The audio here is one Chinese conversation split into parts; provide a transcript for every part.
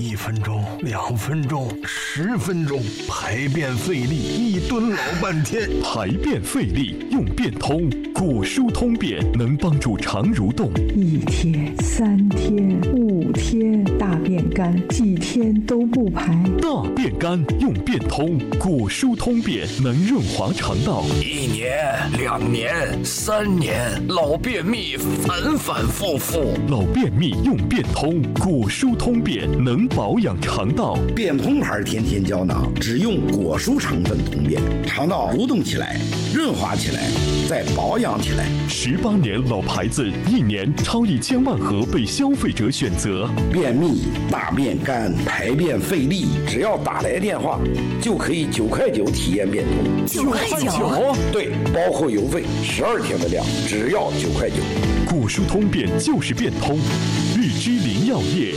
1分钟、2分钟、10分钟，排便费力，1蹲老半天。 排便费力用便通，果蔬通便能帮助肠蠕动。 1天、3天、5天，大便干，几天都不排。 大便干用便通，果蔬通便能润滑肠道。 1年、2年、3年，老便秘反反复复。 老便秘用便通，果蔬通便能保养肠道。 便通牌天天胶囊，只用果蔬成分通便，肠道蠕动起来，润滑起来，再保养起来。 18年老牌子，1年超1000万盒被消费者选择。 便秘、大便干、排便费力，只要打来电话，就可以9块9体验便通。 9块9？ 对，包括邮费，12天的量，只要9块9。 果蔬通便就是便通，日之林药业。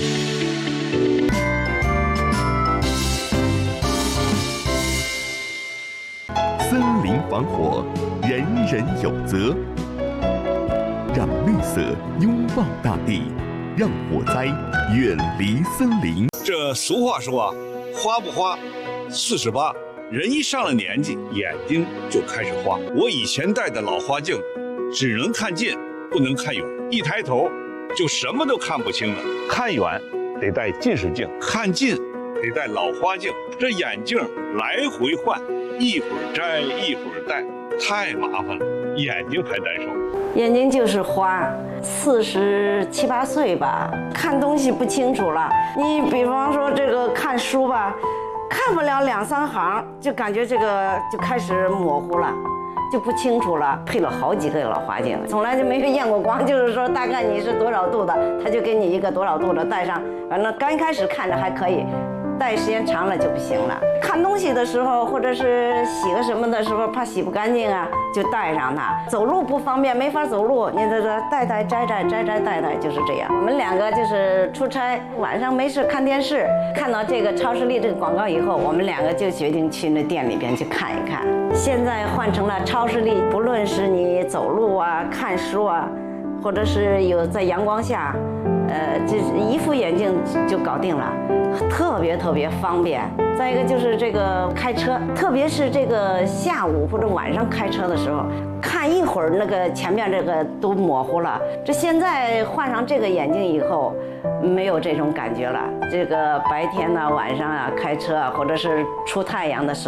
森林防火，人人有责。让绿色拥抱大地，让火灾远离森林。 这俗话说啊，花不花，48。人一上了年纪，眼睛就开始花。我以前戴的老花镜，只能看近，不能看远，一抬头就什么都看不清了。看远得戴近视镜，看近得戴老花镜。这眼镜来回换，一会儿摘一会儿戴，太麻烦了，眼睛还难受。 眼睛就是花，47、8岁吧，看东西不清楚了。你比方说这个看书吧，看不了2、3行，就感觉这个就开始模糊了，就不清楚了。配了好几个老花镜，从来就没有验过光，就是说大概你是多少度的，他就给你一个多少度的戴上。反正刚开始看着还可以，戴时间长了就不行了。看东西的时候，或者是洗个什么的时候，怕洗不干净啊，就戴上它。走路不方便，没法走路，你这个戴戴摘摘摘摘戴戴就是这样。我们2个就是出差，晚上没事看电视，看到这个超视力这个广告以后，我们2个就决定去那店里边去看一看。现在换成了超视力，不论是你走路啊、看书啊，或者是有在阳光下，这一副眼镜就搞定了，特别方便。再一个就是这个开车，特别是这个下午或者晚上开车的时候，看一会儿那个前面这个都模糊了。这现在换上这个眼镜以后，没有这种感觉了。这个白天呢、晚上啊开车啊，或者是出太阳的时候。